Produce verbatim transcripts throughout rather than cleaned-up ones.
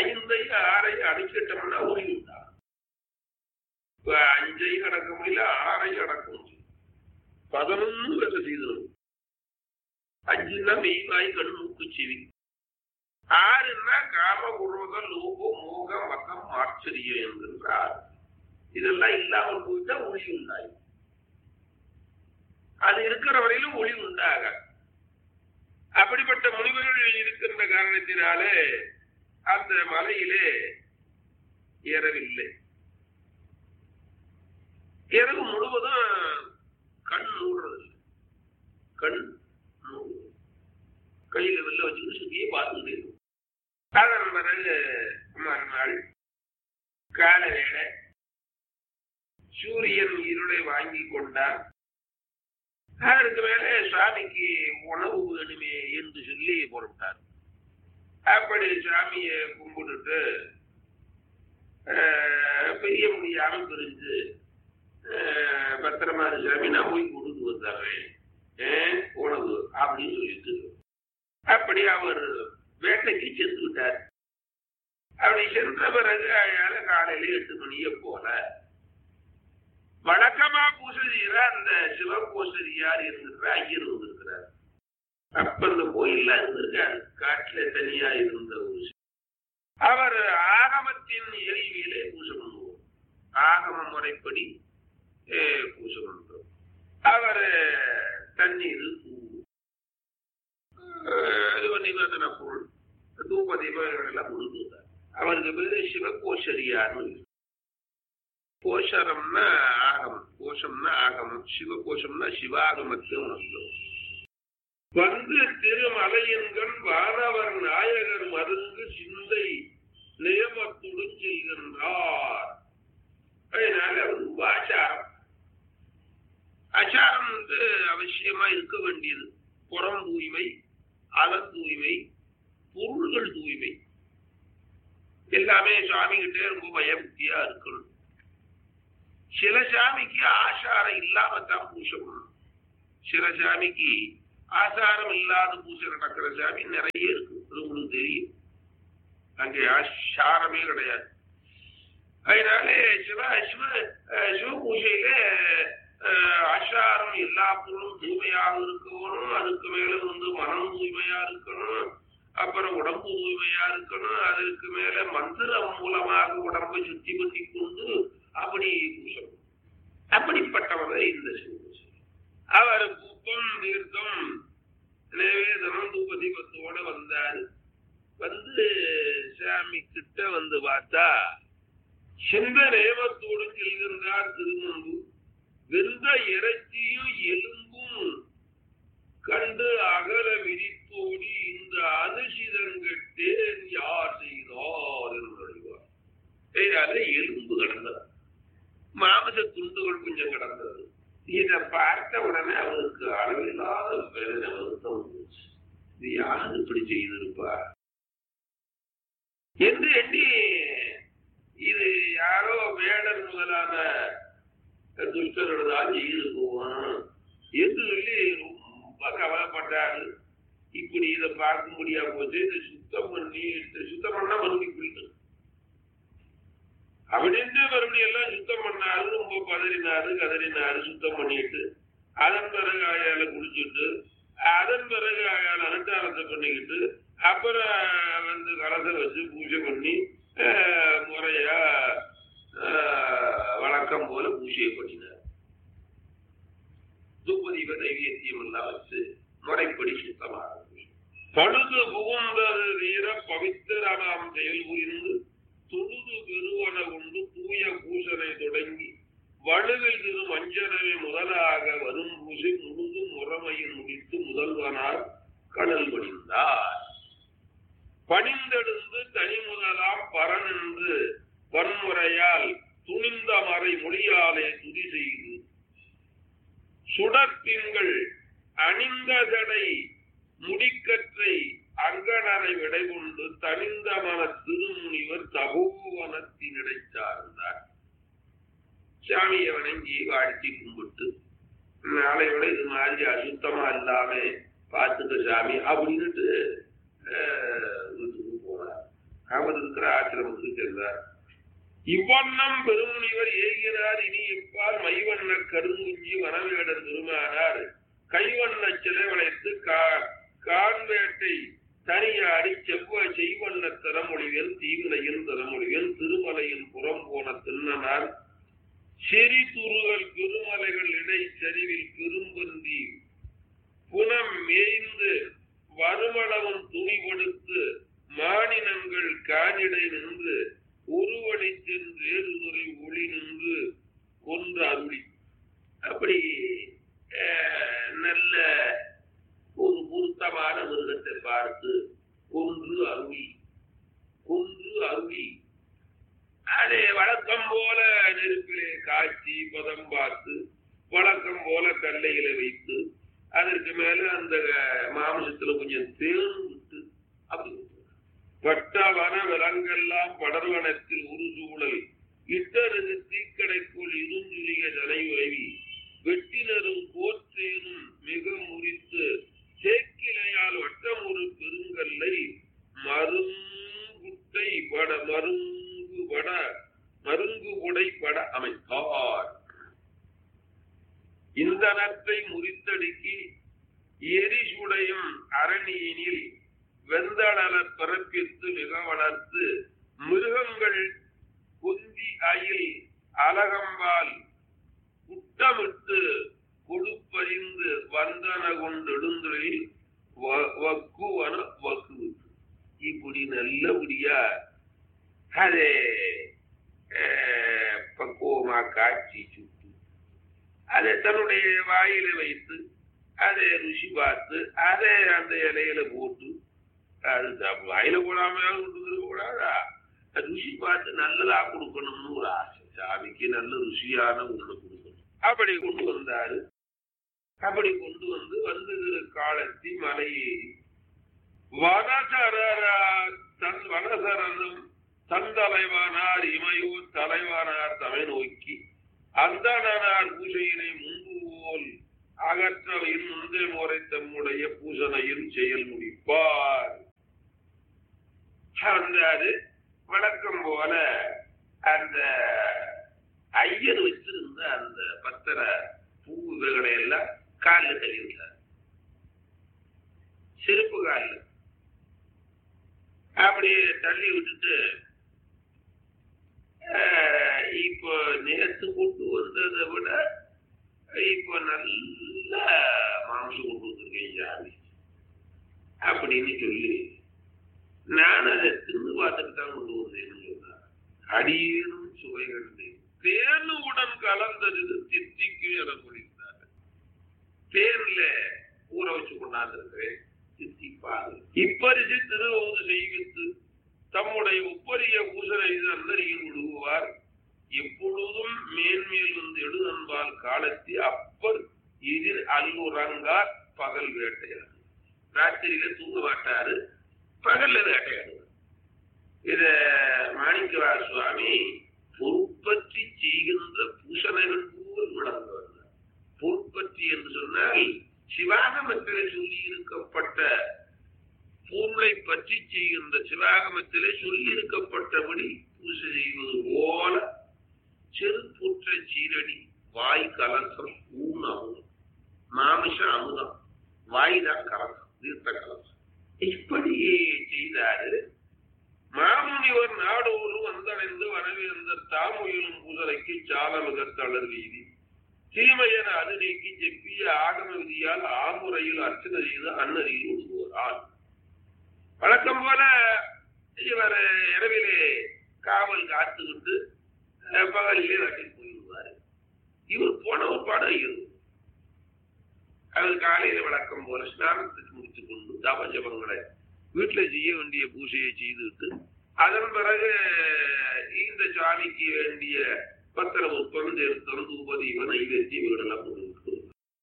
ஐந்தையும் ஆறையும் அடைச்சிட்டோம்னா ஒளி உண்டா. இப்ப அஞ்சையும் அடக்க முடியல, ஆறையும் அடக்க முடியல, பதினொன்னு வேலை செய்தணும். அஞ்சுன்னா மெய்வாய் கண் மூக்கு செவி, ஆறுன்னா காம குரோத லோக மோக மகம் ஆச்சரியம் என்கின்றார். இதெல்லாம் இல்லாமல் போயிட்டா ஒளி உண்டாகும். அது இருக்கிற வரையிலும் ஒளி உண்டாக. அப்படிப்பட்ட முனிவர்கள் இருக்கின்ற காரணத்தினாலே அந்த மலையிலே ஏறவில்லை. இரவு முழுவதும் கண் மூடுறது, கண் மூடுறது, கையில வெளில வச்சுக்கிட்டு சுத்தியே பார்த்துக்கிட்டே இருக்கும். அதன் பிறகு மறுநாள் கால வேளை சூரியன் இருளை வாங்கி கொண்டார். அதற்கு மேலே சுவாமிக்கு உணவு வேணுமே என்று சொல்லி புறப்பட்டார். அப்படி சாமியை கும்பிட்டுட்டு பெரிய முடியாமல் பிரிஞ்சு பத்திரமா சாமி நான் போய் கொடுத்து வந்தர்றேன் உணவு அப்படின்னு சொல்லிட்டு அப்படி அவர் வேட்டைக்கு சென்று விட்டார். அப்படி சென்ற பிறகு அயால காலையில எட்டு மணியை போல வழக்கமா பூசை செய்யற அந்த சிவபூசரியார் இருந்திருக்கிற ஐயர் வந்திருக்கிறார். அப்ப இந்த கோயில்ல இருந்திருக்காரு, காட்டுல தனியா இருந்த ஒரு அவர் ஆகமத்தின் எளிமையிலே பூசை பண்ணுவோம். ஆகம முறைப்படி பூசை பண்றோம். அவர் தண்ணீர் நிவேதன பொருள் தூப தீபங்கள் எல்லாம் கொடுத்துட்டார். அவருக்கு பேரு சிவகோஷரியார். கோஷரம்னா ஆகமம், கோஷம்னா ஆகமம், சிவகோஷம்னா சிவாகமத்தையும் வந்தோம். வந்து திருமலையன்கண் வானவர் நாயகர் மருந்து சிந்தை நியமத்துடன் செல்கின்றார். அதனால ரொம்ப ஆச்சாரம். ஆச்சாரம் வந்து அவசியமா இருக்க வேண்டியது. புறம் தூய்மை, அகம் தூய்மை, பொருள்கள் தூய்மை எல்லாமே சுவாமி கிட்டே ரொம்ப பயபக்தியா இருக்கணும். சில சாமிக்கு ஆசாரம் இல்லாமத்தான் பூசை பண்ணணும். சில சாமிக்கு ஆசாரம் இல்லாத பூசை நடக்கிற சாமி நிறைய இருக்கு, அது உங்களுக்கு தெரியும். அங்கே ஆசாரமே கிடையாது. அதனாலே சிவ சிவ சிவ பூஜையில ஆசாரம் எல்லா பொருளும் தூய்மையாக இருக்கணும். அதுக்கு மேல வந்து மனம் தூய்மையா இருக்கணும், அப்புறம் உடம்பு தூய்மையா இருக்கணும். அதற்கு மேல மந்திரம் மூலமாக உடம்பை சுத்தி பண்ணி கொண்டு அப்படி பூசணும். அப்படிப்பட்டவர் இந்த சிவபூஜை. அவர் புப்பம் தீர்த்தம் நிவேதனம் தூப தீபத்தோட வந்தார். வந்து சாமி கிட்ட வந்து பார்த்தா சிந்த நேமத்தோடு செல்கின்றார். திருமுன்பு வெந்த இறைச்சியும் எலும்பும் கண்டு அகல விரித்தோடி இந்த அதிசிதங்கட்டேன் யார் செய்தார் என்று அறிவார். எலும்பு கிடந்தது, மாமிச துண்டுகள் கொஞ்சம் கிடந்தது. இதை பார்த்த உடனே அவருக்கு அளவில்லாத வேதனை வருத்தம் வந்துச்சு. இது யாரு இப்படி செய்திருப்பா என்று எண்ணி இது யாரோ வேடர் முதலான துஷ்டர்கள்தான் செய்து போவான் என்று சொல்லி ரொம்ப கவலைப்பட்டாரு. இப்படி இதை பார்க்க முடியாம போச்சு. இதை சுத்தம் பண்ணி சுத்தம் பண்ணா மறுபடியும் போயிட்டு அப்படின்னு மறுபடியும் எல்லாம் சுத்தம் பண்ணாரு. ரொம்ப பதறினாரு, கதறினாரு. சுத்தம் பண்ணிட்டு அதன் பிறகு ஆயால குளிச்சுட்டு அதன் பிறகு ஆயால அனுஷ்டானத்தை பண்ணிக்கிட்டு அப்புறம் வந்து கலசம் வச்சு பூஜை பண்ணி முறையா வழக்கம் போல பூஜையை பண்ணினார். தூபதீப தைவியத்தியம் எல்லாம் வச்சு முறைப்படி சுத்தமாக பழுது புகுந்தது வீர பவித்திரமாம் செயல் புரிந்து தொழுது பெருவன கொண்டு தூய பூசனை தொடங்கி வலுவில் திரு மஞ்சனவை முதலாக வரும் பூசை முழுதும் முறைமையில் முடித்து முதல்வனார் கடல் பணிந்தார். பணிந்தெடுத்து தனி முதலாம் பரனென்று வன்முறையால் துணிந்த மறை மொழியாலே துதி செய்து சுடற்பின்கள் அணிந்த தடை முடிக்கற்றை அங்கனரை விடை கொண்டு தனிந்த மன திருமுனிவர் தபோவனத்தினிடை சார்ந்தார். சாமியை வணங்கி வாழ்த்தி கும்பிட்டு நாளை விட இது மாதிரி அசுத்தமா இல்லாம பார்த்துக்க சாமி அப்படின்னுட்டு வீட்டுக்கு போனார். அவர் இருக்கிற ஆசிரமத்துக்கு சென்றார். இவ்வண்ணம் பெருமுனிவர் ஏகிறார். இனி இப்பால் மைவண்ண கருங்குஞ்சி வனவேடர் திருமானார் கைவண்ண சிலை வளைத்து காண்வேட்டை தனியாடி செவ்வ செய்வண்ண தரமொழிவேல் தீவினையின் தரமொழிவேல் திருமலையின் புறம் போன தின்னனார் செறி துருகல் பெருமலைகள் இடை சரிவில் பெரும்பந்தி புனம் மேய்ந்து வருமளவும் துணி கொடுத்து மானினங்கள் காணிடை நின்று ஒருவழி சென்று வேறுதுறை ஒளி நின்று கொன்று அருளி. அப்படி நல்ல ஒரு பொருத்தமான மிருகத்தை பார்த்து கொன்று அருளி கொன்று அருளி அதே வழக்கம் போல நெருப்பிலே காய்ச்சி பதம் பார்த்து வழக்கம் போல கல்லையில வைத்து அதற்கு மேல அந்த மாமிசத்துல கொஞ்சம் தேன் விட்டு அப்படி பட்டவன விலங்கெல்லாம் படர்வனத்தில் ஒரு சூழல் இட்டருக்கு தீக்கடைக்குள் இருஞ்சுலிக ஜனையுறவி வெட்டினரும் போற்றேனும் மிக முறித்து தேக்கிலையால் வட்டம் ஒரு பெருங்கல்லை மருங்குட்டை பட மருங்கு பட மருங்கு உடை பட அமைத்தார். இந்தனத்தை முறித்தடுக்கி எரிசுடையும் அரணியினில் வெந்தளர பிறப்பித்து மிக வளர்த்து மிருகங்கள் குந்தி அயில் அலகம்பால் குட்டமிட்டு கொழுப்பறிந்து வந்தன கொண்டெடுந்தொழில் வக்குவன வக்கு. இப்படி நல்லபடியா அதே பக்குவமா காட்சி சுட்டு அதை தன்னுடைய வாயில வைத்து அதை ருசி பார்த்து அதை அந்த இலையில போட்டு அது வாயில போடாமையாவது கொண்டு கூடாதா ருசி பார்த்து நல்லதா கொடுக்கணும்னு ஒரு ஆசை. சாமிக்கு நல்ல ருசியான உணவு கொடுக்கணும். அப்படி கொண்டு வந்தாரு. அப்படி கொண்டு வந்து வந்து காலத்தி மலை ஏறி வனசர தன் வனசரனும் தன் தலைவானார் இமையோர் தலைவானார் தமை நோக்கி அந்தனார் பூஜையினை முன்பு போல் அகற்றவையின் முந்தைய முறை தம்முடைய பூசணையில் செயல் முடிப்பார். வந்தாரு. வழக்கம் போல அந்த ஐயர் வச்சிருந்த அந்த பத்திர பூவுகளை எல்லாம் காலில் தள்ளிவிட்டார். செருப்பு காலில் அப்படியே தள்ளி விட்டுட்டு இப்போ நேற்று கொண்டு வந்ததை விட இப்போ நல்ல மாம்சம் கொண்டு வந்திருக்கேன் ஜாதி அப்படின்னு சொல்லி நான் அதை தின்னு பார்த்துட்டு தான் கொண்டு வந்தேன்னு சொன்னார். அடியேனும் சுவை கண்டேன் தேனுடன் கலந்தது தித்திக்கு என முடிந்தார். தேன்ல ஊற வச்சு கொண்டாந்துருக்கிறேன் தித்திப்பாது. இப்பரிசு திருவது செய்வித்து தம்முடைய ஒப்பரிய பூசனை அந்தரியில் விடுவார். எப்பொழுதும் மேன்மேல் வந்து எழுதன்பால் காலத்தி அப்பர் எதிர் அல்லுறங்கார் பகல் வேட்டையார். ராத்திரியில தூங்க மாட்டாரு, பகல்ல வேட்டையாடுவார். இத மாணிக்கவா சுவாமி பொறுப்பற்றி செய்கின்ற பூசணைகள் போல் விளங்குவார். பொறுப்பற்றி என்று சொன்னால் சிவாகமத்திலே சொல்லி இருக்கப்பட்ட பொருளை பற்றி செய்கின்ற சிவாகமத்திலே சொல்லி இருக்கப்பட்டபடி பூசை செய்வது போல செருப்புற்ற சீரடி வாய் கலசம் ஊன் அமுதம் மாமிச அமுதம் வாய்தான் கலசம் தீர்த்த கலசம் இப்படி செய்தாரு. மாமுனிவர் நாடோடு வந்தடைந்து வரவேந்த தாமுயிலும் பூசலைக்கு சால மிக தளர் வீதி தீமையன அது நீக்கி செப்பிய ஆகம விதியால் ஆமுறையில் அர்ச்சனை செய்து அன்னறியில் விடுவோரால். வழக்கம் போல இவர் இரவிலே காவல் காத்துக்கிட்டு பகலிலே வீட்டில் போயிடுவார். இவர் போன ஒரு படம் இருக்கும். அவர் காலையில வழக்கம் போல ஸ்நானத்துக்கு முடித்துக் கொண்டு தப ஜபங்களை வீட்டுல செய்ய வேண்டிய பூஜையை செய்துவிட்டு அதன் பிறகு இந்த சாமிக்கு வேண்டிய பத்திர உற்பம் தேர்த்தம் தூபதீப நைவேத்திய வீடெல்லாம் போட்டு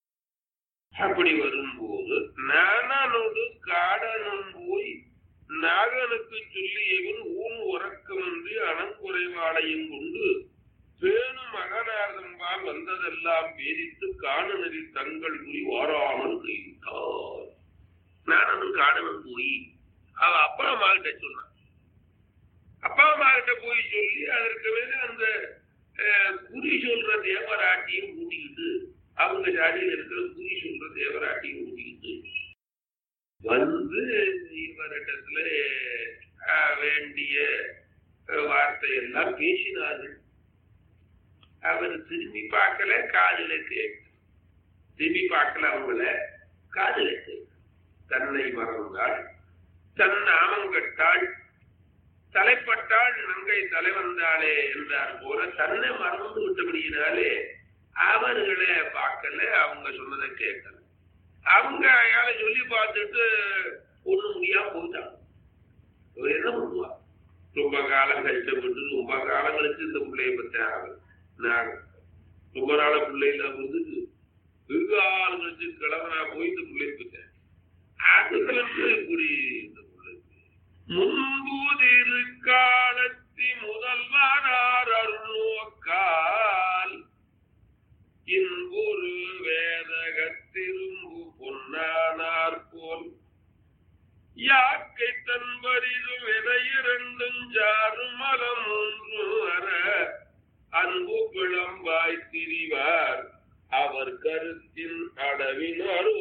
அப்படி வரும்போது நானோடு காடனும் போய் நாகனுக்கு சொல்லியவன் ஊன் உறக்கமின்றி அணங்குறைவாளையும் கொண்டு பேணும் மகனாதன்பால் வந்ததெல்லாம் பேரித்து காணனில் தங்கள் குறி வாராமல் கைவிட்டார். நானும் காடனும் போய் அவ அப்பா அம்மா கிட்ட சொன்னான். அப்பா அம்மா கிட்ட போய் சொல்லி அதற்கு மேல அந்த குறி சொல்ற தேவராட்டியும் கூட்டிக்கிட்டு அவங்க ஜாதியில் இருக்கிற குறி சொல்ற தேவராட்டியும் கூட்டிக்கிட்டு வந்து இவரிடத்துல வேண்டிய வார்த்தையெல்லாம் பேசினார்கள். அவர் திரும்பி பார்க்கல, காதுல கேட்டு திரும்பி பார்க்கல, அவங்கள காதுல கேட்டு தன்னை மறந்தாள், தன் நாமம் கட்டாள், தலைப்பட்டாள் நங்கை தலை வந்தாளே என்றார் போல தன்னை மறந்து விட்டபடியினாலே அவர்களை பார்க்கல, அவங்க சொன்னதை கேட்கல. அவங்க யாரை சொல்லி பார்த்துட்டு ஒண்ணு முடியாம போயிட்டாங்க. என்ன பண்ணுவா? ரொம்ப காலம் கஷ்டப்பட்டு ரொம்ப காலம் கழிச்சு இந்த பிள்ளைய பத்தி நான் ரொம்ப நாள பிள்ளைல வந்துட்டு வெகு ஆள் கழிச்சு கிழவனா போய் இந்த பிள்ளைய பத்தேன். அதுல இப்படி இந்த பிள்ளைக்கு முன்புதிரு காலத்தி முதல்வனார் அருள்நோக்கால் இன்பொரு வேதகத்திரும்பு பொன்னானார் போல் யாக்கை தன்பரிதும் என இரண்டும் ஜாரும் மலம் ஒன்று வர அன்பு பிளம்பாய் திரிவார் அவர் கருத்தின் அடவினரோ.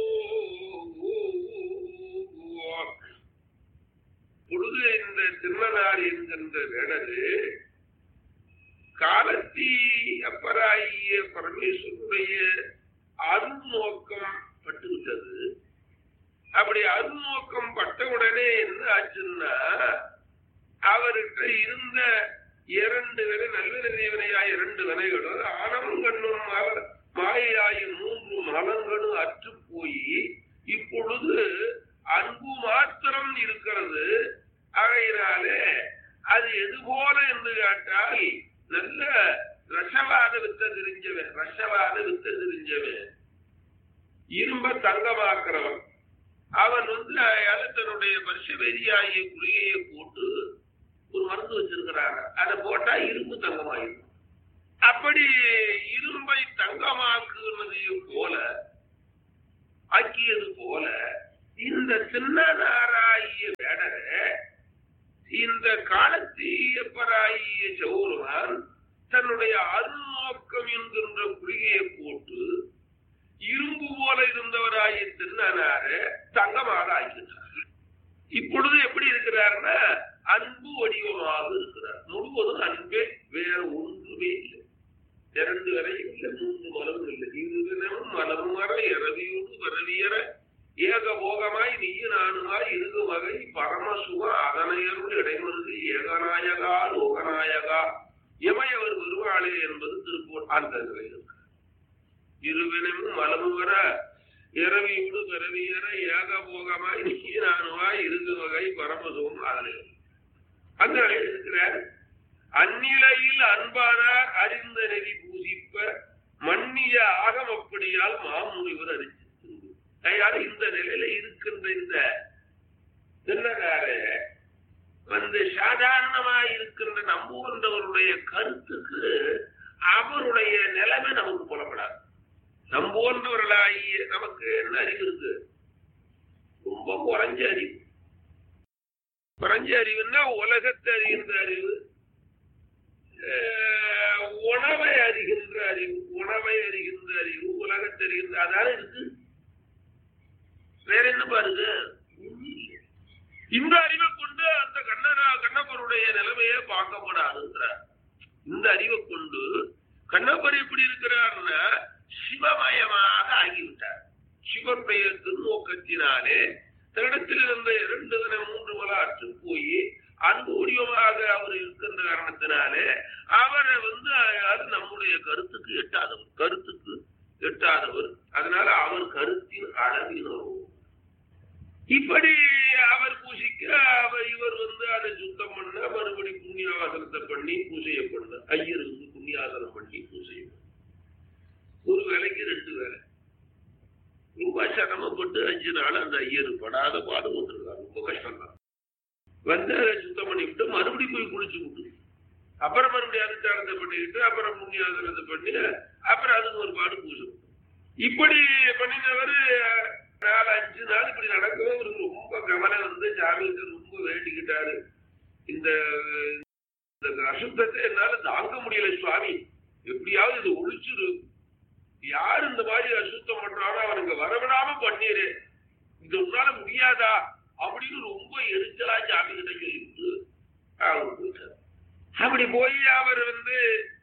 பொழுது இந்த திருமணார் என்கின்ற வேடரு காலத்தி அப்பராகிய பரமேஸ்வருடைய அருள் நோக்கம் பட்டுவிட்டது. அப்படி அருள் நோக்கம் பட்ட உடனே என்ன ஆச்சுன்னா அவர்கிட்ட இருந்த இரண்டு வினை நல்ல நினைவினையாய் இரண்டு வினைகளும் ஆணவம் கண்ணும் மாயையாய மூன்று மலங்களும் அற்று போய் இப்பொழுது அன்பு மாத்திரம் இருக்கிறது. ஆகையினாலே அது எது போல என்று கேட்டால் நல்ல ரசவாத வித்த தெரிஞ்சவன், ரசவாத வித்த தெரிஞ்சவன், இரும்ப தங்கமாக்குறவன். அவன் வந்து தன்னுடைய வருஷவேதியாகிய குளிகையை போட்டு ஒரு மருந்து வச்சிருக்கிறாங்க. அதை போட்டா இரும்பு தங்கமாயிருக்கும். அப்படி இரும்பை தங்கமாக்குவது போல ஆக்கியது போல இந்த சின்னதாராகிய வேடரை இந்த காலத்தீயப்பராகிய சௌரவான் தன்னுடைய அருள் நோக்கம் என்கின்ற குளிகையை போட்டு இரும்பு போல இருந்தவராகிய திருநானார தங்கமாக ஆகின்றார். இப்பொழுது எப்படி இருக்கிறார்னா அன்பு வடிவமாக இருக்கிறார். முழுவதும் அன்பே, வேற ஒன்றுமே இல்லை. இரண்டு வரை இல்லை, மூன்று மலமும் இல்லை. இருவினமும் மலமும் வர இரவியோடு வரவியற ஏக போகமாய் நீயும் நானுமாய் இருகு வகை பரமசுக அதனையருள் இடைமருது ஏகநாயகா லோகநாயகா எமையவர் வருவாளே என்பது திருப்பூர் அந்த நிலையில் இருக்கு. இருவினமும் மலமும் வர இரவியோடு பிறவியற ஏக போகமாய் நீயும் நானுமாய் இருகு வகை பரமசுகம் அதனை அந்த நிலையில் இருக்கிறார். அந்நிலையில் அன்பானார் அறிந்த நெறி பூசிப்ப மன்னிய ஆகம் அப்படியால் மாமுனிவர் அறிச்சு இந்த நிலையில இருக்கின்ற இந்த தின்னகார வந்து சாதாரணமாக இருக்கின்ற நம்புகின்றவருடைய கருத்துக்கு அவருடைய நிலைமை நமக்கு புலப்படாது. நம்புகின்றவர்களாகிய நமக்கு என்ன அறிவு இருக்கு? ரொம்ப குறைஞ்ச அறிவு. குறைஞ்ச அறிவுன்னா உலகத்தை அறிகின்ற அறிவு, உணவை அறிகின்ற அறிவு, உணவை அறிகின்ற அறிவு, உலகத்தை அறிகின்ற அதான இருக்கு. வேற என்ன பாருங்க? இந்த அறிவை கொண்டு அந்த கண்ணனா கண்ணப்பருடைய நிலைமையை பார்க்கப்படாதுங்கிறார். இந்த அறிவை கொண்டு கண்ணப்பர் எப்படி இருக்கிறார்னா சிவமயமாக ஆகிவிட்டார். சிவனுடைய திருநோக்கத்தினாலே தன்னிடத்தில் இருந்த இரண்டு தினம் மூன்று மல அற்று போய் அன்பு வடிவமாக அவர் இருக்கின்ற காரணத்தினாலே அவரை வந்து அது நம்முடைய கருத்துக்கு எட்டாதவர், கருத்துக்கு எட்டாதவர். அதனால அவர் கருத்தின் அளவினரோ. இப்படி அவர் பூசிக்க இவர் வந்து அதை சுத்தம் பண்ண மறுபடி புண்ணியாசனத்தை பண்ணி பூஜையை பண்ண ஐயர் வந்து புண்ணியாசனம் பண்ணி பூஜையை பண்ண ஒரு வேலைக்கு ரெண்டு வேலை ரொம்ப சிரமப்பட்டு அஞ்சு நாள் அந்த ஐயர் படாத பாடு கொண்டிருக்காரு. ரொம்ப கஷ்டம் தான். வந்து அதை சுத்தம் பண்ணிவிட்டு மறுபடியும் போய் குளிச்சு விட்டு அப்புறம் மறுபடியும் அனுஷ்டானத்தை பண்ணிக்கிட்டு அப்புறம் புண்ணியாசனத்தை பண்ணி அப்புறம் அதுக்கு ஒரு பாடு பூஜை இப்படி பண்ணினவர் நாலு அஞ்சு நாள் இப்படி நடக்கவே அவருக்கு ரொம்ப கவலை வந்து சாமிக்கு ரொம்ப வேண்டிக்கிட்டாரு. இந்த அசுத்தத்தை என்னால தாங்க முடியல சுவாமி, எப்படியாவது இது ஒழிச்சிரு, யாரு இந்த மாதிரி அசுத்தம் பண்றானோ அவனுக்கு வரவிடாம பண்ணிரு, இது உன்னால முடியாதா அப்படின்னு ரொம்ப எரிச்சலா சாமி கிட்ட சொல்லிட்டு அவர் போயிட்டார். அப்படி போய் அவர் வந்து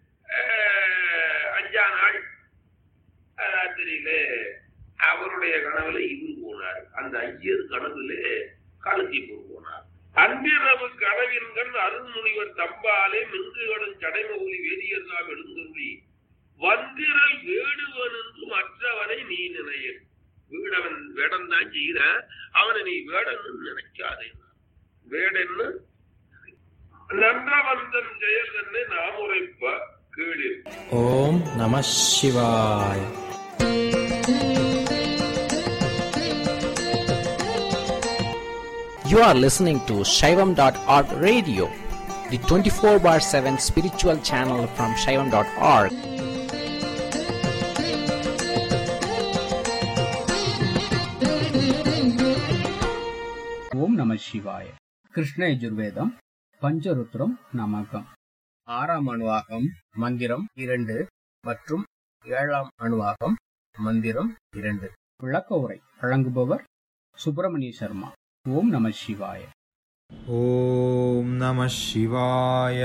அஞ்சா நாள் ராத்திரியில அவருடைய கனவுல இவர் போனார். அந்த ஐயர் கனவுல காலத்தீபூர் போனார். அன்பிரவு கனவின்கள் அருள்முனிவர் தம்பாலே மின்குகளும் சடைமொழி வேதியர் தாம் எழுந்தருளி வந்திரல் வேடுவன் என்று மற்றவனை நீ நினைய. வீடவன் வேடம் தான் செய்யற, அவனை நீ வேடன்னு நினைக்காதே. வேடன்னு நன்றவந்தன் செயல் என்ன நாம் உரைப்ப கேளு. ஓம் நம சிவாய. You are listening to Shaivam dot org radio, the twenty-four bar seven spiritual channel from Shaivam dot org. ஓம் நம சிவாய. கிருஷ்ண யஜுர்வேதம் பஞ்சருத்ரம் நமகம். ஆறாம் அணுவாகம் மந்திரம் இரண்டு மற்றும் ஏழாம் அணுவாகம் மந்திரம் இரண்டு. விளக்க உரை வழங்குபவர் சுப்பிரமணிய சர்மா. ஓம் நம சிவாய. ஓம் நம சிவாய.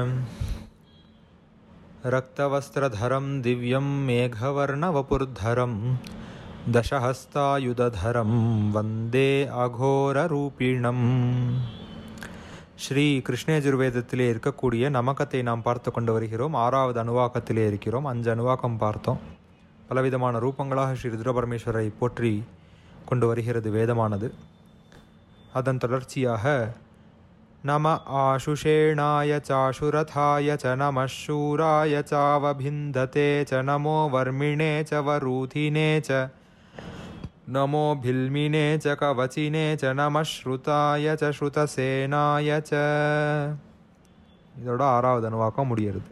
ரக்தவஸ்திரதரம் திவ்யம் மேகவர்ணவபுர்தரம் தசஹஸ்தாயுததரம் வந்தே அகோரரூபிணம். ஸ்ரீ கிருஷ்ணயஜுர்வேதத்திலே இருக்கக்கூடிய நமக்கத்தை நாம் பார்த்து கொண்டு வருகிறோம். ஆறாவது அணுவாக்கத்திலே இருக்கிறோம். அஞ்சு அணுவாக்கம் பார்த்தோம். பலவிதமான ரூபங்களாக ஸ்ரீ ருத்ரபரமேஸ்வரை போற்றி கொண்டு வருகிறது வேதமானது. அதன் தொடர்ச்சியாக நம ஆசுஷேணாய சாசுரதாய ச நம சூராய சாவபிந்ததே ச நமோ வர்மிணே ச வரூதினே ச நமோ பில்மினே ச கவச்சினே ச நம ஸ்ருதாய ச ஸ்ருதசேனாய ச. இதோட ஆறாவது அணுவாக்கம் முடிகிறது.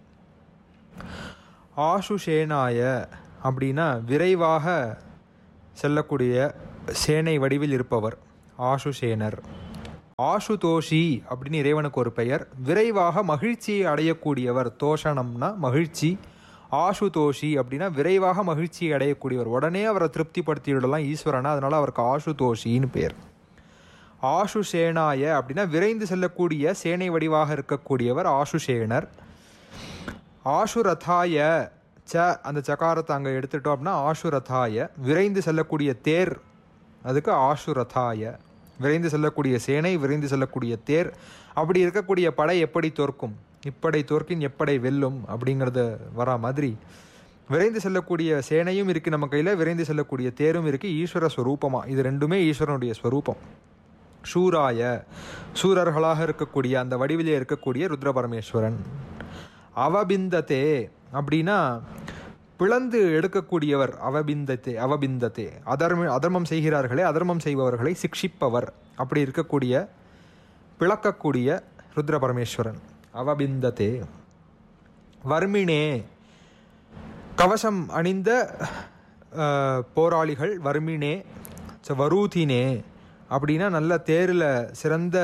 ஆசுஷேனாய அப்படின்னா விரைவாக செல்லக்கூடிய சேனை வடிவில் இருப்பவர் ஆசுஷேனர். ஆசுதோஷி அப்படின்னு இறைவனுக்கு ஒரு பெயர். விரைவாக மகிழ்ச்சியை அடையக்கூடியவர். தோஷணம்னா மகிழ்ச்சி. ஆசுதோஷி அப்படின்னா விரைவாக மகிழ்ச்சியை அடையக்கூடியவர். உடனே அவரை திருப்திப்படுத்தி விடலாம் ஈஸ்வரனா, அதனால அவருக்கு ஆசுதோஷின்னு பெயர். ஆசுஷேனாய அப்படின்னா விரைந்து செல்லக்கூடிய சேனை வடிவாக இருக்கக்கூடியவர் ஆசுஷேனர். ஆசுரதாய ச அந்த சகாரத்தை அங்கே எடுத்துட்டோம் அப்படின்னா ஆசுரதாய விரைந்து செல்லக்கூடிய தேர், அதுக்கு ஆசுரதாய. விரைந்து செல்லக்கூடிய சேனை, விரைந்து செல்லக்கூடிய தேர். அப்படி இருக்கக்கூடிய படை எப்படி தோற்கும், இப்படை தோற்கின் எப்படை வெல்லும் அப்படிங்கிறத வரா மாதிரி விரைந்து செல்லக்கூடிய சேனையும் இருக்குது நம்ம கையில், விரைந்து செல்லக்கூடிய தேரும் இருக்குது. ஈஸ்வர ஸ்வரூபமாக இது ரெண்டுமே ஈஸ்வரனுடைய ஸ்வரூபம். சூராய சூரர்களாக இருக்கக்கூடிய அந்த வடிவிலே இருக்கக்கூடிய ருத்ர பரமேஸ்வரன். அவபிந்ததே அப்படின்னா பிளந்து எடுக்கக்கூடியவர். அவபிந்தத்தே அவபிந்தத்தே அதர்ம அதர்மம் செய்கிறார்களே, அதர்மம் செய்பவர்களை சிக்ஷிப்பவர். அப்படி இருக்கக்கூடிய பிளக்கக்கூடிய ருத்ர பரமேஸ்வரன் அவபிந்தத்தே. வர்மினே கவசம் அணிந்த போராளிகள். வர்மினே வரூதினே அப்படின்னா நல்ல தேரில் சிறந்த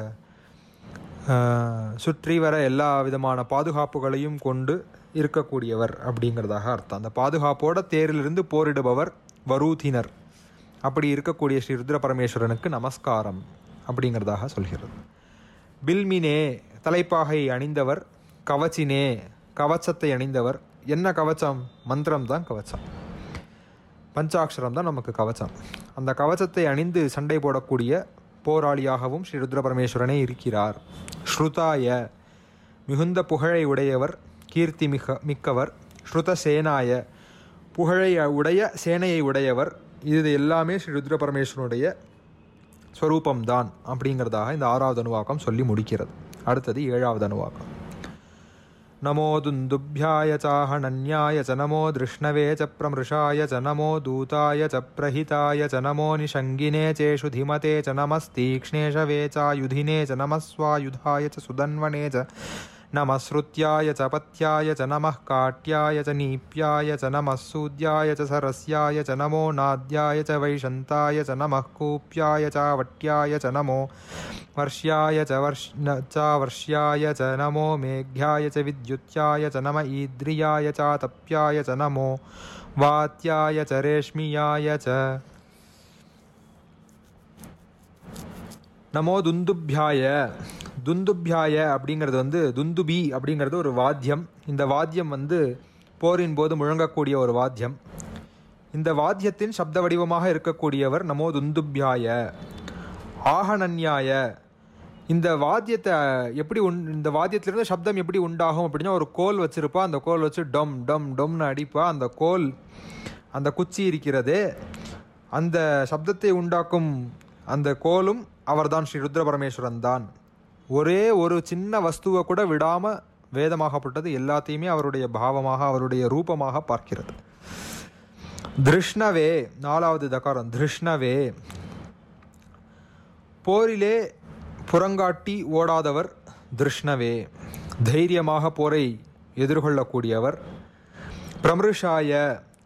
சுற்றி வர எல்லா விதமான பாதுகாப்புகளையும் கொண்டு இருக்கக்கூடியவர் அப்படிங்கிறதாக அர்த்தம். அந்த பாதுகாப்போட தேரிலிருந்து போரிடுபவர் வரூதினர். அப்படி இருக்கக்கூடிய ஸ்ரீ ருத்ர பரமேஸ்வரனுக்கு நமஸ்காரம் அப்படிங்கிறதாக சொல்கிறது. பில்மினே தலைப்பாகை அணிந்தவர். கவச்சினே கவச்சத்தை அணிந்தவர். என்ன கவச்சம்? மந்திரம் தான் கவச்சம். பஞ்சாட்சரம் தான் நமக்கு கவச்சம். அந்த கவச்சத்தை அணிந்து சண்டை போடக்கூடிய போராளியாகவும் ஸ்ரீ ருத்ர பரமேஸ்வரனே இருக்கிறார். ஸ்ருதாய மிகுந்த புகழை உடையவர், கீர்த்தி மிக மிக்கவர். ஸ்ருதசேனாய புகழை உடைய சேனையை உடையவர். இது எல்லாமே ஸ்ரீ ருத்ர பரமேஸ்வரனுடைய ஸ்வரூபம்தான் அப்படிங்கிறதாக இந்த ஆறாவது அணுவாக்கம் சொல்லி முடிக்கிறது. அடுத்தது ஏழாவது அணுவாக்கம். நமோ துந்துப்யாய சாஹனன்யாய ச நமோ திருஷ்ணவே ச பிரமிருஷாய ச நமோ தூதாய ச பிரஹிதாய ச நமோ நிஷங்கினே சேஷு திமதே ச நமஸ்தீக்ஷ்ணேஷவே சாயுதினே ச நமஸ்வாயுதாய ச சுதன்வனே ச நம ஸ்ருத்யாய ச பத்யாய ச நமः காட்யாய ச நீப்யாய ச நமः சூத்யாய ச சரஸ்யாய ச நமோ நாத்யாய ச வைஷந்தாய ச நமः கூப்யாய ச வட்யாய ச நமோ வர்ஷ்யாய ச வர்ஷ் ச வர்ஷ்யாய ச நமோ மேഘ്യാய ச வித்யுத்யாய ச நம ஈத்ரியாய ச தப்யாய ச நமோ வாத்யாய ச ரேஷ்மியாய ச நமோ துந்துப்யாய. துந்துப்யாய அப்படிங்கிறது வந்து துந்துபி அப்படிங்கிறது ஒரு வாத்தியம். இந்த வாத்தியம் வந்து போரின் போது முழங்கக்கூடிய ஒரு வாத்தியம். இந்த வாத்தியத்தின் சப்த வடிவமாக இருக்கக்கூடியவர் நமோ துந்துப்யாய. ஆகனன்யாய. இந்த வாத்தியத்தை எப்படி உண் இந்த வாத்தியத்திலிருந்து சப்தம் எப்படி உண்டாகும் அப்படின்னா, ஒரு கோல் வச்சிருப்பா, அந்த கோல் வச்சு டொம் டொம் டொம்னு அடிப்பா. அந்த கோல், அந்த குச்சி இருக்கிறதே, அந்த சப்தத்தை உண்டாக்கும் அந்த கோலும் அவர்தான், ஸ்ரீ ருத்ர பரமேஸ்வரன் தான். ஒரே ஒரு சின்ன வஸ்துவை கூட விடாமல் வேதமாகப்பட்டது எல்லாத்தையுமே அவருடைய பாவமாக, அவருடைய ரூபமாக பார்க்கிறது. திருஷ்ணவே, நாலாவது தகாரம், திருஷ்ணவே. போரிலே புறங்காட்டி ஓடாதவர் திருஷ்ணவே. தைரியமாக போரை எதிர்கொள்ளக்கூடியவர். பிரமிருஷாய.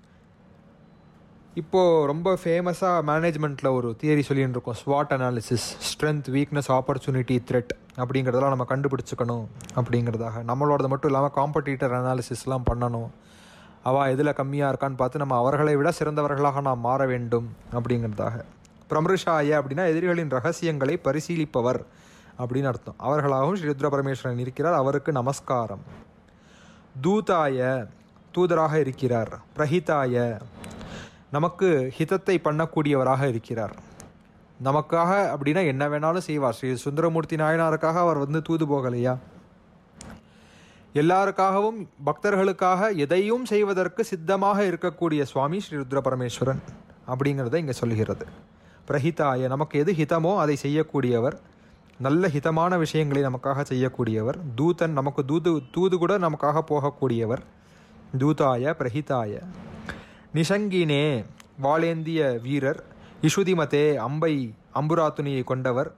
இப்போது ரொம்ப ஃபேமஸாக மேனேஜ்மெண்ட்டில் ஒரு தியரி சொல்லின்னு இருக்கோம், ஸ்வாட் analysis, strength, weakness, opportunity, thread அப்படிங்கிறதெல்லாம் நம்ம கண்டுபிடிச்சிக்கணும் அப்படிங்கிறதாக. நம்மளோடது மட்டும் இல்லாமல் காம்படிட்டர் அனாலிசிஸ்லாம் பண்ணணும். அவள் எதில் கம்மியாக இருக்கான்னு பார்த்து நம்ம அவர்களை விட சிறந்தவர்களாக நாம் மாற வேண்டும் அப்படிங்கிறதாக. பிரமிருஷாய அப்படின்னா எதிரிகளின் ரகசியங்களை பரிசீலிப்பவர் அப்படின்னு அர்த்தம். அவர்களாகவும் ஸ்ரீ ருத்ர பரமேஸ்வரன் இருக்கிறார், அவருக்கு நமஸ்காரம். தூதாய, தூதராக இருக்கிறார். பிரஹிதாய, நமக்கு ஹிதத்தை பண்ணக்கூடியவராக இருக்கிறார். நமக்காக அப்படின்னா என்ன வேணாலும் செய்வார். ஸ்ரீ சுந்தரமூர்த்தி நாயனாருக்காக அவர் வந்து தூது போகலையா? எல்லாருக்காகவும் பக்தர்களுக்காக எதையும் செய்வதற்கு சித்தமாக இருக்கக்கூடிய சுவாமி ஸ்ரீ ருத்ர பரமேஸ்வரன் அப்படிங்கிறத இங்கே சொல்லுகிறது. பிரஹிதாய, நமக்கு எது ஹிதமோ அதை செய்யக்கூடியவர், நல்ல ஹிதமான விஷயங்களை நமக்காக செய்யக்கூடியவர். தூதன், நமக்கு தூது தூது கூட நமக்காக போகக்கூடியவர். தூதாய பிரஹிதாய. நிஷங்கினே, வாளேந்திய வீரர். இஷுதிமதே, அம்பை அம்புராத்துணியை கொண்டவர்.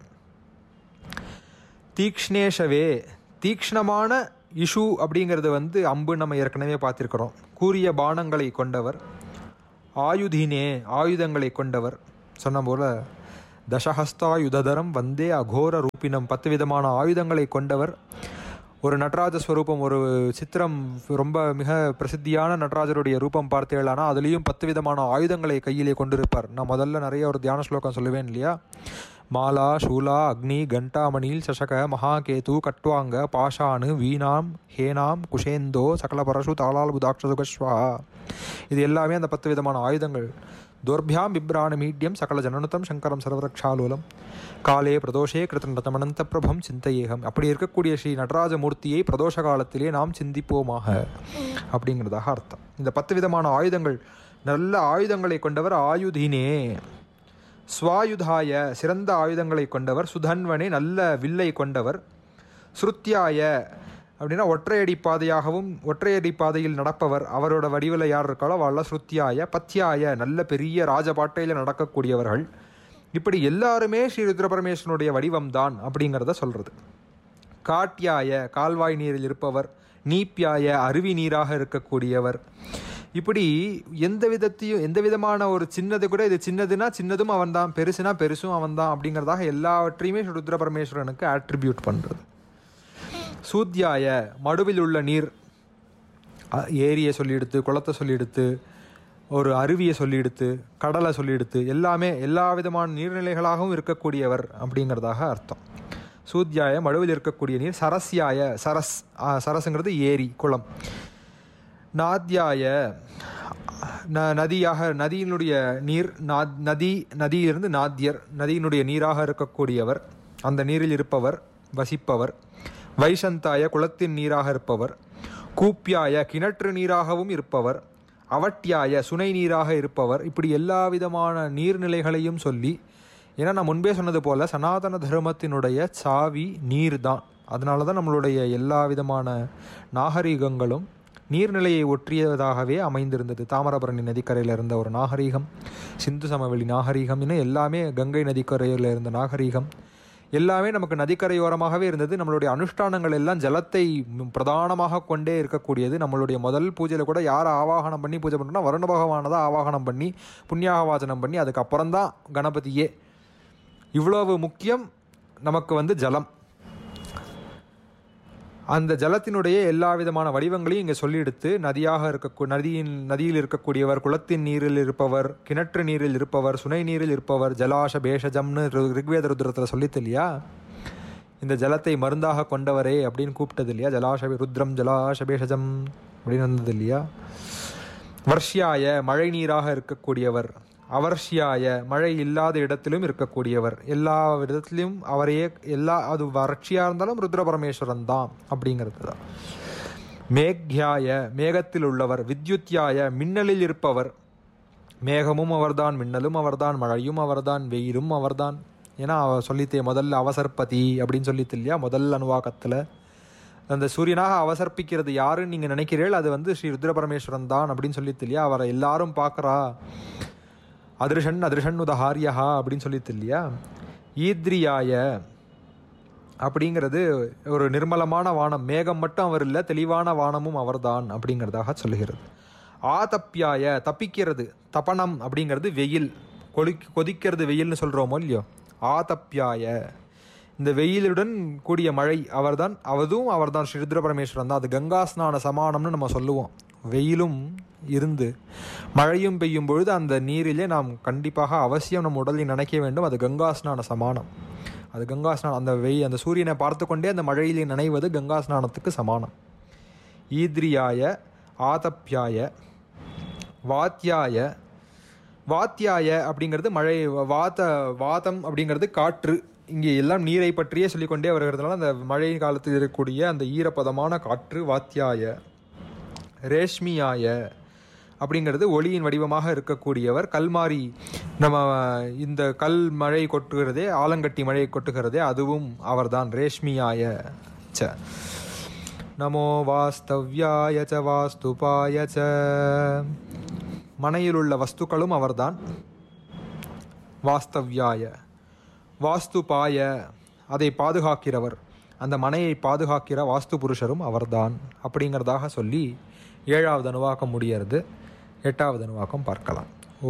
தீக்ஷ்ணேஷவே, தீக்ஷ்ணமான இஷு அப்படிங்கிறது வந்து அம்பு, நம்ம ஏற்கனவே பார்த்துருக்கிறோம். கூரிய பானங்களை கொண்டவர். ஆயுதினே, ஆயுதங்களை கொண்டவர். சொன்ன போல தசஹஸ்தாயுதரம் வந்தே அகோர ரூபினம், பத்து விதமான ஆயுதங்களை கொண்டவர். ஒரு நடராஜ ஸ்வரூபம், ஒரு சித்திரம், ரொம்ப மிக பிரசித்தியான நடராஜருடைய ரூபம் பார்த்தேளானா அதுலேயும் பத்து விதமான ஆயுதங்களை கையிலே கொண்டிருப்பார். நான் முதல்ல நிறைய ஒரு தியான ஸ்லோகம் சொல்லுவேன் இல்லையா? மாலா சூலா அக்னி கண்டாமணில் சசக மகாகேது கட்வாங்க பாஷானு வீணாம் ஹேனாம் குஷேந்தோ சகல பரசு தாளால் புதாட்சசுகஸ்வா. இது எல்லாமே அந்த பத்து விதமான ஆயுதங்கள். தோர்பியாம் பிப்ராண மீட்யம் சகல ஜனனுத்தம் சங்கரம் சர்வரக்ஷாலூலம் காலே பிரதோஷே கிருத்தனதமனந்த பிரபம் சிந்தையேகம். அப்படி இருக்கக்கூடிய ஸ்ரீ நடராஜமூர்த்தியை பிரதோஷ காலத்திலே நாம் சிந்திப்போமாக அப்படிங்கிறதாக அர்த்தம். இந்த பத்து விதமான ஆயுதங்கள், நல்ல ஆயுதங்களை கொண்டவர். ஆயுதினே. ஸ்வாயுதாய, சிறந்த ஆயுதங்களை கொண்டவர். சுதன்வனே, நல்ல வில்லை கொண்டவர். ஸ்ருத்யாய அப்படின்னா ஒற்றையடி பாதையாகவும் ஒற்றையடி பாதையில் நடப்பவர். அவரோட வடிவில் யார் இருக்காளோ அவள ஸ்ருத்யாய. பத்யாய, நல்ல பெரிய ராஜபாட்டையில் நடக்கக்கூடியவர்கள். இப்படி எல்லாருமே ஸ்ரீ ருத்ர பரமேஸ்வரனுடைய வடிவம்தான் அப்படிங்கிறத சொல்கிறது. காட்யாய, கால்வாய் நீரில் இருப்பவர். நீப்யாய, அருவி நீராக இருக்கக்கூடியவர். இப்படி எந்த விதத்தையும், எந்த விதமான ஒரு சின்னது கூட, இது சின்னதுன்னா சின்னதும் அவன் தான், பெருசுனா பெருசும் அவன் தான் அப்படிங்கிறதாக எல்லாவற்றையுமே ஸ்ரீ ருத்ர பரமேஸ்வரனுக்கு ஆட்ரிபியூட் பண்ணுறது. சூத்யாய, மடுவில் உள்ள நீர். ஏரியை சொல்லி எடுத்து, குளத்தை சொல்லி எடுத்து, ஒரு அருவியை சொல்லி எடுத்து, கடலை சொல்லி எடுத்து, எல்லாமே எல்லா விதமான நீர்நிலைகளாகவும் இருக்கக்கூடியவர் அப்படிங்கிறதாக அர்த்தம். சூத்யாய, மடுவில் இருக்கக்கூடிய நீர். சரஸ்யாய, சரஸ், சரஸுங்கிறது ஏரி, குளம். நாத்யாய, ந நதியாக, நதியினுடைய நீர். நாத் நதி, நதியிலிருந்து நாத்யர், நதியினுடைய நீராக இருக்கக்கூடியவர், அந்த நீரில் இருப்பவர், வசிப்பவர். வைஷந்தாய, குளத்தின் நீராக இருப்பவர். கூப்யாய, கிணற்று நீராகவும் இருப்பவர். அவட்யாய, சுனை நீராக இருப்பவர். இப்படி எல்லா விதமான நீர்நிலைகளையும் சொல்லி, ஏன்னா நான் முன்பே சொன்னது போல் சனாதன தர்மத்தினுடைய சாவி நீர் தான். அதனால தான் நம்மளுடைய எல்லா விதமான நாகரீகங்களும் நீர்நிலையை ஒற்றியதாகவே அமைந்திருந்தது. தாமிரபரணி நதிக்கரையில் இருந்த ஒரு நாகரீகம், சிந்து சமவெளி நாகரீகம், இன்னும் எல்லாமே கங்கை நதிக்கரையில் இருந்த நாகரீகம், எல்லாமே நமக்கு நதிக்கரையோரமாகவே இருந்தது. நம்மளுடைய அனுஷ்டானங்கள் எல்லாம் ஜலத்தை பிரதானமாக கொண்டே இருக்கக்கூடியது. நம்மளுடைய முதல் பூஜையில் கூட யாரை ஆவாகனம் பண்ணி பூஜை பண்ணுறோன்னா வருண பகவானை தான் ஆவாகனம் பண்ணி புண்ணியாகவாச்சனம் பண்ணி அதுக்கப்புறம்தான் கணபதியே. இவ்வளவு முக்கியம் நமக்கு வந்து ஜலம். அந்த ஜலத்தினுடைய எல்லா விதமான வடிவங்களையும் இங்கே சொல்லிடுத்து, நதியாக இருக்க நதியின் நதியில் இருக்கக்கூடியவர், குளத்தின் நீரில் இருப்பவர், கிணற்று நீரில் இருப்பவர், சுனை நீரில் இருப்பவர், ஜலாஷ பேஷஜம்னு ரிக்வேத ருத்ரத்தில் சொல்லித்து இல்லையா. இந்த ஜலத்தை மருந்தாக கொண்டவரே அப்படின்னு கூப்பிட்டது இல்லையா. ஜலாஷ ருத்ரம் ஜலாஷ பேஷஜம் அப்படின்னு வந்தது இல்லையா. வர்ஷ்யாய மழை நீராக இருக்கக்கூடியவர், அவர்ஷியாய மழை இல்லாத இடத்திலும் இருக்கக்கூடியவர், எல்லா இடத்துலையும் அவரையே, எல்லா அது வறட்சியாக இருந்தாலும் ருத்ர பரமேஸ்வரன் தான் அப்படிங்கிறது தான். மேக்யாய மேகத்தில் உள்ளவர், வித்யுத்யாய மின்னலில் இருப்பவர், மேகமும் அவர்தான், மின்னலும் அவர்தான், மழையும் அவர்தான், வெயிலும் அவர்தான். ஏன்னா அவர் சொல்லித்தே முதல்ல அவசர்பதி அப்படின்னு சொல்லித்து இல்லையா. முதல் அணுவாக்கத்தில் அந்த சூரியனாக அவசர்ப்பிக்கிறது யாருன்னு நீங்கள் நினைக்கிறீர்கள், அது வந்து ஸ்ரீ ருத்ர பரமேஸ்வரன் தான் அப்படின்னு சொல்லித்து இல்லையா. அவரை எல்லாரும் பார்க்குறா, அதிருஷன் அதிருஷன் உதஹாரியா அப்படின்னு சொல்லித்து இல்லையா. ஈத்ரியாய அப்படிங்கிறது ஒரு நிர்மலமான வானம், மேகம் மட்டும் அவர் இல்லை, தெளிவான வானமும் அவர்தான் அப்படிங்கிறதாக சொல்லுகிறது. ஆதப்யாய தப்பிக்கிறது, தபனம் அப்படிங்கிறது வெயில், கொலி கொதிக்கிறது வெயில்னு சொல்கிறோமோ இல்லையோ. ஆதப்யாய இந்த வெயிலுடன் கூடிய மழை அவர்தான், அவதும் அவர்தான் ஸ்ரீ ருத்ர பரமேஸ்வரன் தான். அது கங்கா ஸ்நான சமானம்னு நம்ம சொல்லுவோம். வெயிலும் இருந்து மழையும் பெய்யும் பொழுது அந்த நீரிலே நாம் கண்டிப்பாக அவசியம் நம் உடலில் நினைக்க வேண்டும். அது கங்கா ஸ்நான சமானம். அது கங்கா ஸ்நானம். அந்த வெய் அந்த சூரியனை பார்த்து கொண்டே அந்த மழையிலே நனைவது கங்கா ஸ்நானத்துக்கு சமானம். ஈத்ரியாய ஆதப்யாய வாத்தியாய. வாத்தியாய அப்படிங்கிறது மழை, வாத வாதம் அப்படிங்கிறது காற்று. இங்கே எல்லாம் நீரை பற்றியே சொல்லிக்கொண்டே வருகிறதுனால அந்த மழை காலத்தில் இருக்கக்கூடிய அந்த ஈரப்பதமான காற்று வாத்தியாய. ரேஷ்மியாய அப்படிங்கிறது ஒளியின் வடிவமாக இருக்கக்கூடியவர். கல்மாரி, நம்ம இந்த கல் மழை கொட்டுகிறதே, ஆலங்கட்டி மழை கொட்டுகிறதே, அதுவும் அவர்தான். ரேஷ்மியாய ச. நமோ வாஸ்தவ்யாய ச வாஸ்துபாய ச. மனையில் உள்ள வஸ்துக்களும் அவர்தான். வாஸ்தவ்யாய வாஸ்துபாய அதை பாதுகாக்கிறவர், அந்த மனையை பாதுகாக்கிற வாஸ்து புருஷரும் அவர்தான் அப்படிங்கிறதாக சொல்லி ஏழாவது அணுவாக்கம் முடியறது. எட்டாவது அணுவாக்கம் பார்க்கலாம்.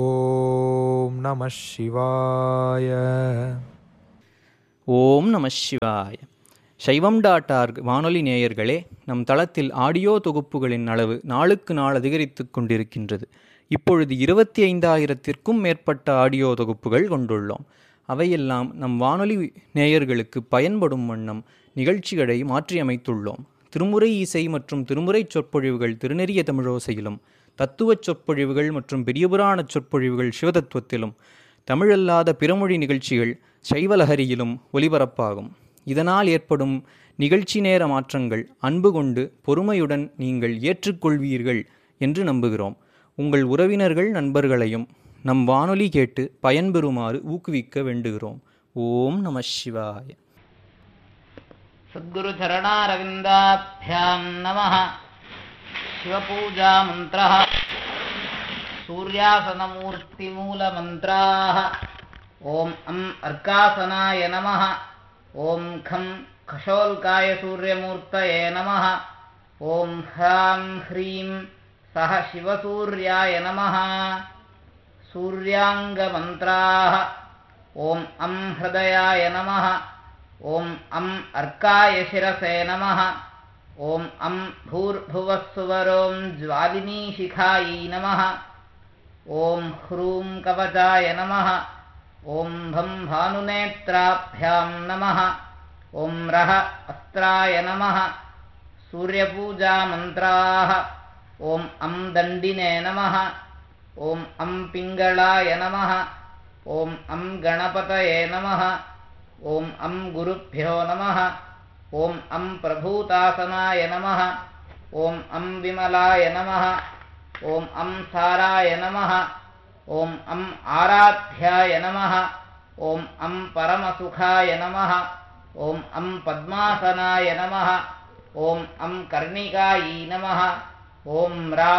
ஓம் நம சிவாய. ஓம் நம சிவாய. சைவம் டாட் ஆர்க் வானொலி நேயர்களே, நம் தளத்தில் ஆடியோ தொகுப்புகளின் அளவு நாளுக்கு நாள் அதிகரித்து கொண்டிருக்கின்றது. இப்பொழுது இருபத்தி ஐந்தாயிரத்திற்கும் மேற்பட்ட ஆடியோ தொகுப்புகள் கொண்டுள்ளோம். அவையெல்லாம் நம் வானொலி நேயர்களுக்கு பயன்படும் வண்ணம் நிகழ்ச்சிகளை மாற்றியமைத்துள்ளோம். திருமுறை இசை மற்றும் திருமுறை சொற்பொழிவுகள் திருநெறிய தமிழோசையிலும், தத்துவச் சொற்பொழிவுகள் மற்றும் பெரியபுராண சொற்பொழிவுகள் சிவதத்துவத்திலும், தமிழல்லாத பிறமொழி நிகழ்ச்சிகள் சைவலஹரியிலும் ஒலிபரப்பாகும். இதனால் ஏற்படும் நிகழ்ச்சி நேர மாற்றங்கள் அன்பு கொண்டு பொறுமையுடன் நீங்கள் ஏற்றுக்கொள்வீர்கள் என்று நம்புகிறோம். உங்கள் உறவினர்கள் நண்பர்களையும் நம் வானொலி கேட்டு பயன்பெறுமாறு ஊக்குவிக்க வேண்டுகிறோம். ஓம் நம சிவாய. சத்குரு சரணாரவிந்தாப்யாம் நமः. சிவபூஜா மந்த்ரः. சூர்யாசனமூர்த்தி மூலமந்த்ராः. ஓம் அம் அர்க்காசனாய நமः. ஓம் கம் கஷோல்காய சூர்யமூர்த்தயே நமः. ஓம் ஹ்ராம் ஹ்ரீம் சஹ சிவசூர்யாய நமः. சூர்யாங்கமந்த்ராः. ஓம் அம் ஹ்ருதயாய நமः. ஓம் அம் அர்க்காய சிரசே நமः. ஓம் அம் பூர்புவः சுவரோம் ஜ்வாலினீ சிகாயை நமः. ஓம் ஹ்ரூம் கவச்சாய நமः. ஓம் பம் பானுநேத்ராभ्यां நமः. ஓம் ரஹ அஸ்த்ராய நமः. சூர்யபூஜா மந்த்ராः. ஓம் அம் தண்டினே நமः. ஓம் அம் பிங்களாய நமः. ஓம் அம் கணபதயே நமः. ஓம் அம் குருभ्यो நமः. ஓம் அம் பிரபூதாசனாய நமः. ஓம் அம் விமலாய நமः. ஓம் அம் சாராய நமः. ஓம் அம் ஆராத்யாய நமः. ஓம் அம் பரமசுகாய நமः. ஓம் அம் பத்மாசனாய நமः. ஓம் அம் கர்ணிகாயை நமः. ஓம் ரா